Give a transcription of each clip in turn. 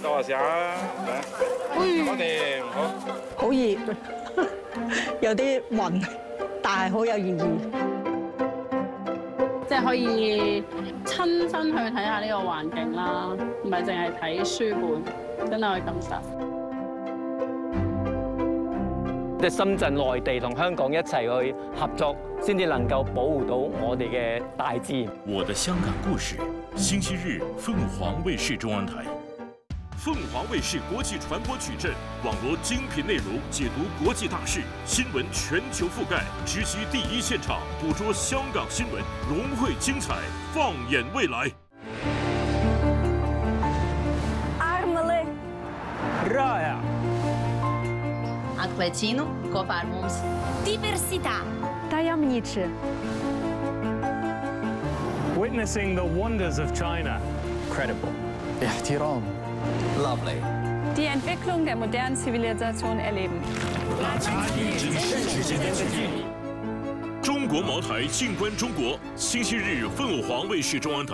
坐下啊！我哋好。 好熱，有啲暈，但係好有意義。 即係可以親身去睇下呢個環境啦，唔係淨係睇書本，真係可以感受。 即係深圳、內地同香港一齊去合作，先至能夠保護到我哋嘅大自然。 我的香港故事，星期日凤凰卫視中央台。凤凰卫视国际传播矩阵，网罗精品内容，解读国际大事，新闻全球覆盖，直击第一现场，捕捉香港新闻，融汇精彩，放眼未来。 Armele Raya Atlecino, kopā ar mums. Diversità. tajemniczy. Witnessing the wonders of China. Credible. احترام. Lovely. Die Entwicklung der modernen Zivilisation erleben. 中国茅台静观中国，星期日凤凰卫视中央台。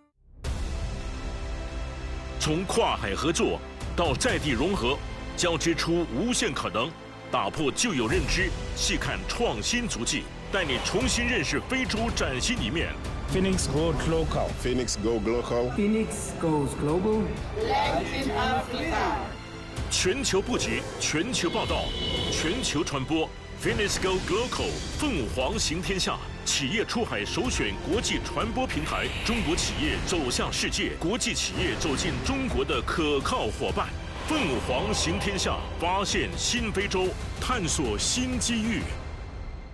从跨海合作到在地融合，交织出无限可能，打破旧有认知，细看创新足迹，带你重新认识非洲崭新一面。 Phoenix Go Global. Phoenix Go Global. Phoenix goes global. 全球布局，全球报道，全球传播。Phoenix Go Global， 凤凰行天下，企业出海首选国际传播平台，中国企业走向世界，国际企业走进中国的可靠伙伴。凤凰行天下，发现新非洲，探索新机遇。